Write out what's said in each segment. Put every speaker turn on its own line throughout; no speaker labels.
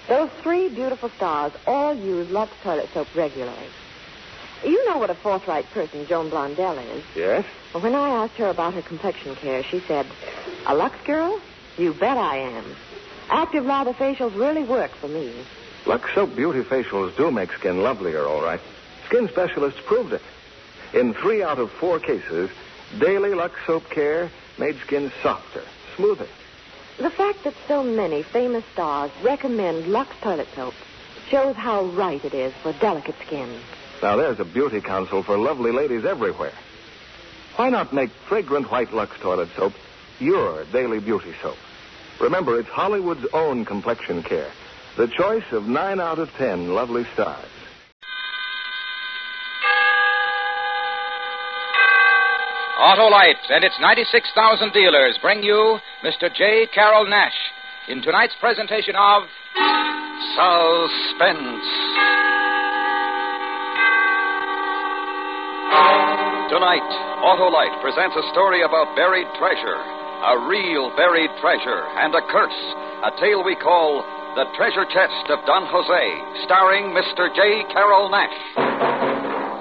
Those three beautiful stars all use Lux toilet soap regularly. You know what a forthright person Joan Blondell is.
Yes?
Well, when I asked her about her complexion care, she said, "A Lux girl? You bet I am. Active lather facials really work for me."
Lux Soap Beauty Facials do make skin lovelier, all right. Skin specialists proved it. In 3 out of 4 cases, daily Lux Soap care made skin softer, smoother.
The fact that so many famous stars recommend Lux toilet soap shows how right it is for delicate skin.
Now, there's a beauty counsel for lovely ladies everywhere. Why not make fragrant white Lux toilet soap your daily beauty soap? Remember, it's Hollywood's own complexion care. The choice of 9 out of 10 lovely stars.
Autolite and its 96,000 dealers bring you Mr. J. Carroll Nash in tonight's presentation of
Suspense. Tonight, Autolite presents a story about buried treasure, a real buried treasure, and a curse, a tale we call The Treasure Chest of Don Jose, starring Mr. J. Carroll Nash.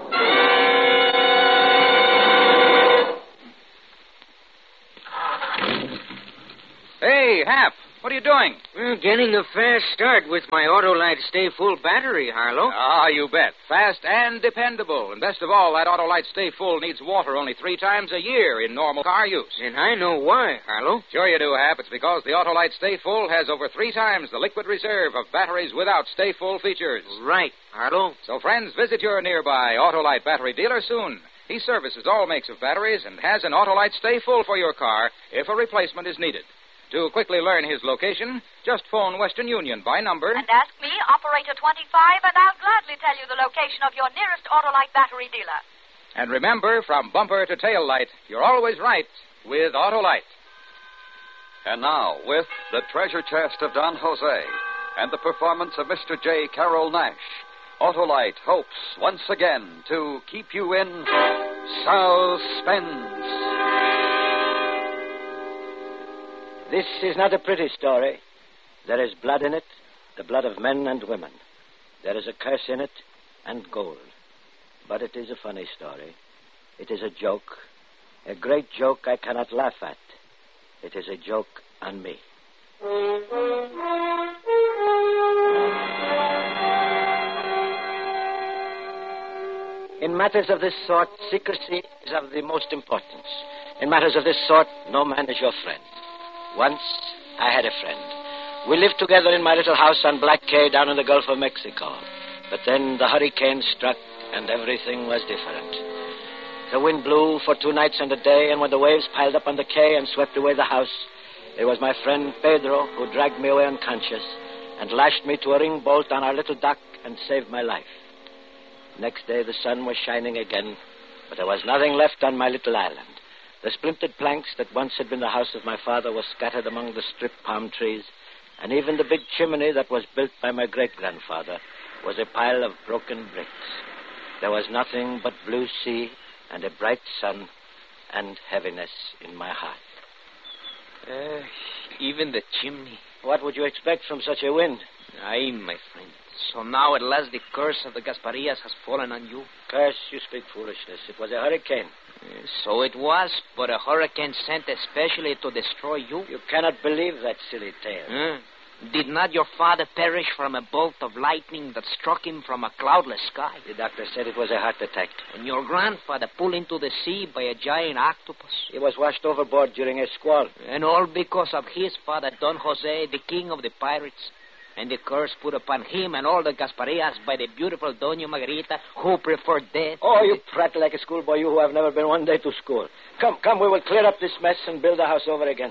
Hey, Hap, what are you doing?
Getting a fast start with my Autolite Stay Full battery, Harlow.
Ah, you bet. Fast and dependable. And best of all, that Autolite Stay Full needs water only 3 times a year in normal car use.
And I know why, Harlow.
Sure you do, Hap. It's because the Autolite Stay Full has over 3 times the liquid reserve of batteries without Stay Full features.
Right, Harlow.
So, friends, visit your nearby Autolite battery dealer soon. He services all makes of batteries and has an Autolite Stay Full for your car if a replacement is needed. To quickly learn his location, just phone Western Union by number.
And ask me, Operator 25, and I'll gladly tell you the location of your nearest Autolite battery dealer.
And remember, from bumper to tail light, you're always right with Autolite.
And now, with The Treasure Chest of Don Jose and the performance of Mr. J. Carroll Nash, Autolite hopes once again to keep you in suspense.
This is not a pretty story. There is blood in it, the blood of men and women. There is a curse in it, and gold. But it is a funny story. It is a joke, a great joke I cannot laugh at. It is a joke on me. In matters of this sort, secrecy is of the most importance. In matters of this sort, no man is your friend. Once, I had a friend. We lived together in my little house on Black Cay down in the Gulf of Mexico. But then the hurricane struck, and everything was different. The wind blew for 2 nights and a day, and when the waves piled up on the quay and swept away the house, it was my friend Pedro who dragged me away unconscious and lashed me to a ring bolt on our little dock and saved my life. Next day, the sun was shining again, but there was nothing left on my little island. The splintered planks that once had been the house of my father were scattered among the stripped palm trees, and even the big chimney that was built by my great-grandfather was a pile of broken bricks. There was nothing but blue sea and a bright sun and heaviness in my heart.
Even the chimney.
What would you expect from such a wind?
Aye, my friend. So now at last the curse of the Gasparias has fallen on you?
Curse, you speak foolishness. It was a hurricane.
So it was, but a hurricane sent especially to destroy you?
You cannot believe that silly tale.
Did not your father perish from a bolt of lightning that struck him from a cloudless sky?
The doctor said it was a heart attack.
And your grandfather pulled into the sea by a giant octopus?
He was washed overboard during a squall.
And all because of his father, Don Jose, the king of the pirates. And the curse put upon him and all the Gasparias by the beautiful Doña Margarita, who preferred death.
Oh, you prattle like a schoolboy, you who have never been one day to school. Come, we will clear up this mess and build the house over again.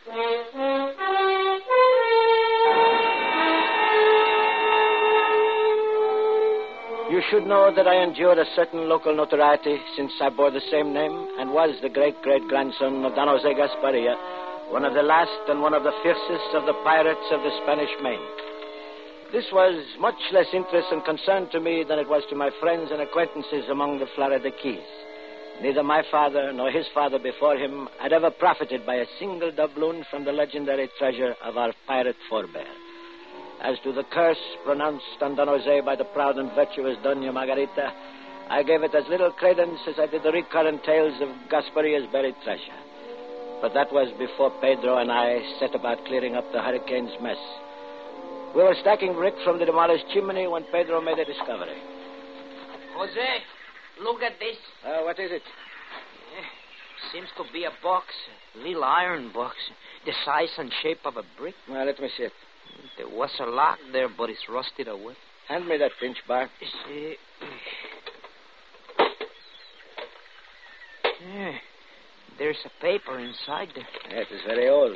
You should know that I endured a certain local notoriety since I bore the same name and was the great-great-grandson of Don Jose Gasparia, one of the last and one of the fiercest of the pirates of the Spanish Main. This was much less interest and concern to me than it was to my friends and acquaintances among the Florida Keys. Neither my father nor his father before him had ever profited by a single doubloon from the legendary treasure of our pirate forebear. As to the curse pronounced on Don Jose by the proud and virtuous Dona Margarita, I gave it as little credence as I did the recurrent tales of Gasparia's buried treasure. But that was before Pedro and I set about clearing up the hurricane's mess. We were stacking brick from the demolished chimney when Pedro made a discovery.
Jose, look at this.
What is it?
Seems to be a box, a little iron box, the size and shape of a brick.
Well, let me see it.
There was a lock there, but it's rusted away.
Hand me that pinch bar.
See. Yeah, there's a paper inside there.
Yeah, it is very old.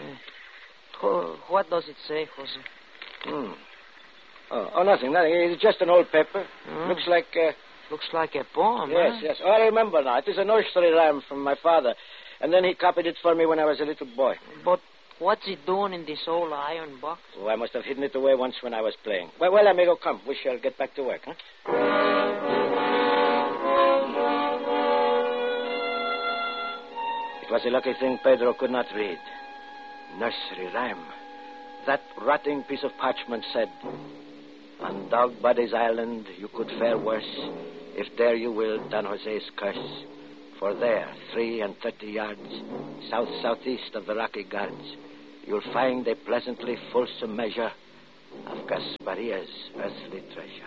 What does it say, Jose?
Nothing. It's just an old paper. Looks like...
Looks like a poem,
Yes,
huh?
yes. Oh, I remember now. It is a nursery rhyme from my father. And then he copied it for me when I was a little boy.
But what's it doing in this old iron box?
Oh, I must have hidden it away once when I was playing. Well, amigo, come. We shall get back to work, huh? It was a lucky thing Pedro could not read. Nursery rhyme. That rotting piece of parchment said, "On Dog Buddy's Island you could fare worse, if there you will Don Jose's curse. For there, 33 yards, south-southeast of the Rocky Guards, you'll find a pleasantly fulsome measure of Gasparia's earthly treasure."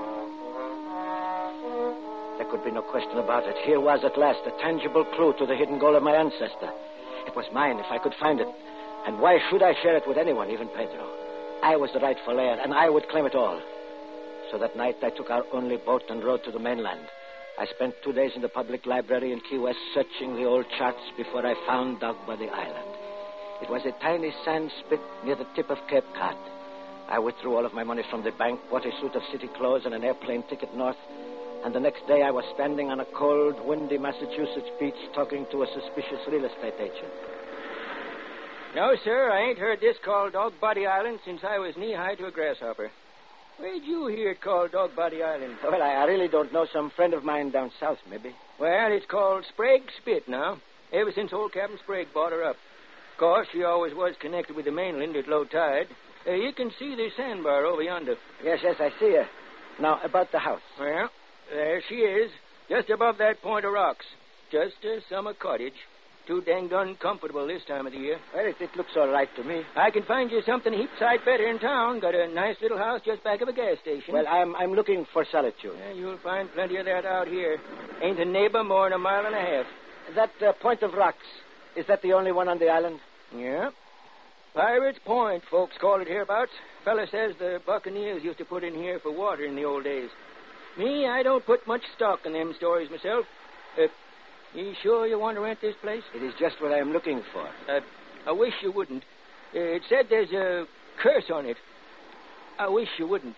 There could be no question about it. Here was at last a tangible clue to the hidden gold of my ancestor. It was mine if I could find it. And why should I share it with anyone, even Pedro? I was the rightful heir, and I would claim it all. So that night I took our only boat and rowed to the mainland. I spent 2 days in the public library in Key West searching the old charts before I found Dog Buddy Island. It was a tiny sand spit near the tip of Cape Cod. I withdrew all of my money from the bank, bought a suit of city clothes and an airplane ticket north, and the next day I was standing on a cold, windy Massachusetts beach talking to a suspicious real estate agent.
No, sir, I ain't heard this called Dog Body Island since I was knee-high to a grasshopper. Where'd you hear it called Dog Body Island?
Well, I really don't know. Some friend of mine down south, maybe.
Well, it's called Sprague Spit now, ever since old Captain Sprague bought her up. Of course, she always was connected with the mainland at low tide. You can see the sandbar over yonder.
Yes, I see her. Now, about the house.
Well, there she is, just above that point of rocks. Just a summer cottage. Too dang uncomfortable this time of the year.
Well, it looks all right to me.
I can find you something a heap sight better in town. Got a nice little house just back of a gas station.
Well, I'm looking for solitude.
Yeah, you'll find plenty of that out here. Ain't a neighbor more than a mile and a half.
That point of rocks, is that the only one on the island?
Yeah. Pirates Point, folks call it hereabouts. Fella says the buccaneers used to put in here for water in the old days. Me, I don't put much stock in them stories myself. You sure you want to rent this place?
It is just what I am looking for.
I wish you wouldn't. It said there's a curse on it. I wish you wouldn't.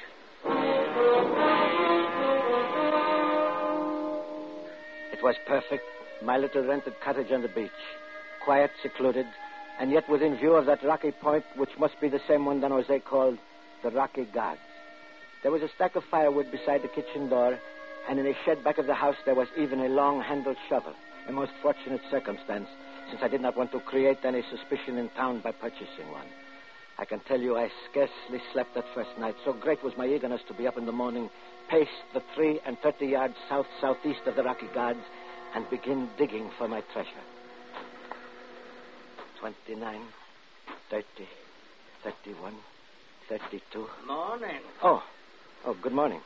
It was perfect. My little rented cottage on the beach. Quiet, secluded, and yet within view of that rocky point, which must be the same one Don Jose called the Rocky Guards. There was a stack of firewood beside the kitchen door, and in a shed back of the house there was even a long-handled shovel. A most fortunate circumstance, since I did not want to create any suspicion in town by purchasing one. I can tell you I scarcely slept that first night. So great was my eagerness to be up in the morning, pace the 33 yards south-southeast of the Rocky Guards, and begin digging for my treasure. 29, 30, 31, 32.
Morning.
Oh, good morning.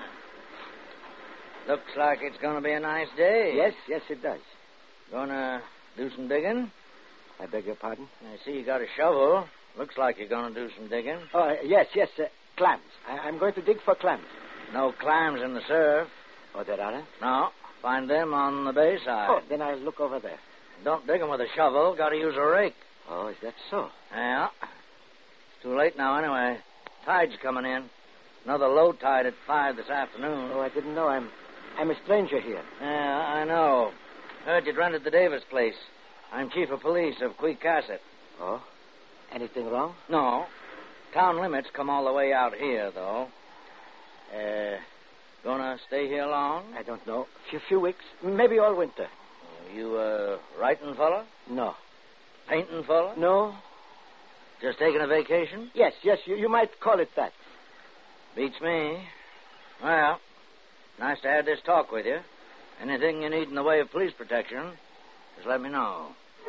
Looks like it's going to be a nice day.
Yes, it does.
Gonna do some digging?
I beg your pardon?
I see you got a shovel. Looks like you're going to do some digging.
Oh, yes, clams. I'm going to dig for clams.
No clams in the surf.
Oh, there aren't?
No. Find them on the bay side.
Oh, then I'll look over there.
Don't dig them with a shovel. Got to use a rake.
Oh, is that so?
Yeah. It's too late now anyway. Tide's coming in. Another low tide at 5 this afternoon.
Oh, I didn't know. I'm a stranger here.
Yeah, I know. Heard you'd rented the Davis place. I'm chief of police of Queecasset.
Oh? Anything wrong?
No. Town limits come all the way out here, though. Gonna stay here long?
I don't know. Few weeks. Maybe all winter.
You a writing fella?
No.
Painting fella?
No.
Just taking a vacation?
Yes, you might call it that.
Beats me. Well, nice to have this talk with you. Anything you need in the way of police protection, just let me know.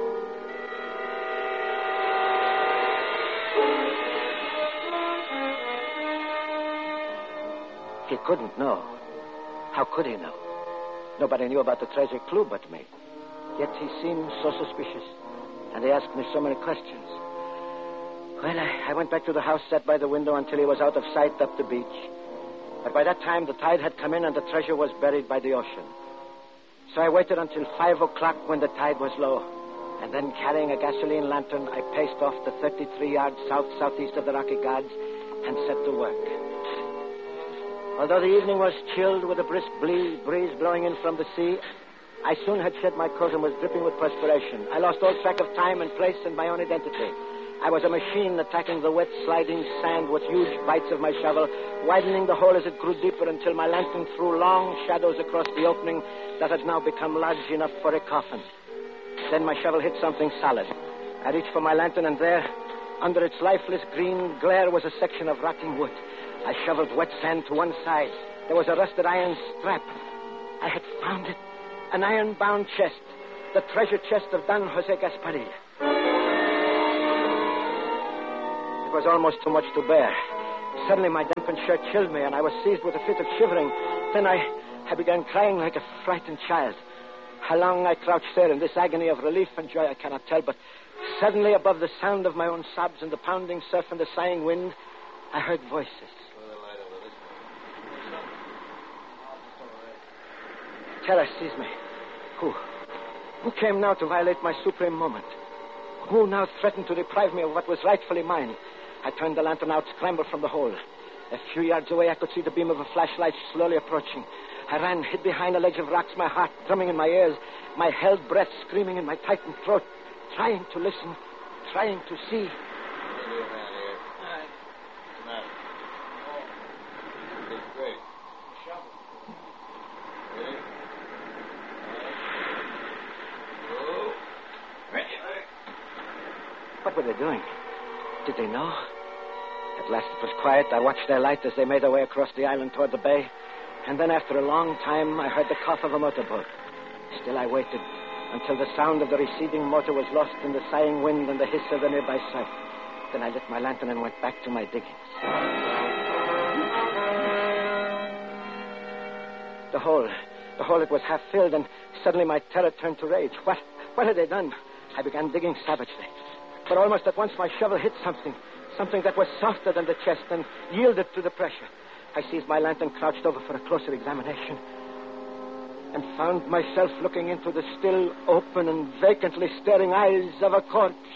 He couldn't know. How could he know? Nobody knew about the treasure clue but me. Yet he seemed so suspicious. And he asked me so many questions. Well, I went back to the house, sat by the window until he was out of sight up the beach. But by that time, the tide had come in and the treasure was buried by the ocean. So I waited until 5 o'clock when the tide was low. And then, carrying a gasoline lantern, I paced off the 33 yards south-southeast of the Rocky Gods and set to work. Although the evening was chilled with a brisk breeze blowing in from the sea, I soon had shed my coat and was dripping with perspiration. I lost all track of time and place and my own identity. I was a machine attacking the wet, sliding sand with huge bites of my shovel, widening the hole as it grew deeper until my lantern threw long shadows across the opening that had now become large enough for a coffin. Then my shovel hit something solid. I reached for my lantern, and there, under its lifeless green glare, was a section of rotting wood. I shoveled wet sand to one side. There was a rusted iron strap. I had found it. An iron-bound chest. The treasure chest of Don Jose Gasparilla. It was almost too much to bear. Suddenly my dampened shirt chilled me, and I was seized with a fit of shivering. Then I began crying like a frightened child. How long I crouched there in this agony of relief and joy, I cannot tell, but suddenly, above the sound of my own sobs and the pounding surf and the sighing wind, I heard voices. Terror seized me. Who came now to violate my supreme moment? Who now threatened to deprive me of what was rightfully mine? I turned the lantern out, scrambled from the hole. A few yards away, I could see the beam of a flashlight slowly approaching. I ran, hid behind a ledge of rocks, my heart drumming in my ears, my held breath screaming in my tightened throat, trying to listen, trying to see. What were they doing? Did they know? At last it was quiet. I watched their light as they made their way across the island toward the bay. And then after a long time, I heard the cough of a motorboat. Still I waited until the sound of the receding motor was lost in the sighing wind and the hiss of the nearby surf. Then I lit my lantern and went back to my diggings. The hole, it was half filled, and suddenly my terror turned to rage. What had they done? I began digging savagely. But almost at once my shovel hit something that was softer than the chest and yielded to the pressure. I seized my lantern, crouched over for a closer examination, and found myself looking into the still open and vacantly staring eyes of a corpse.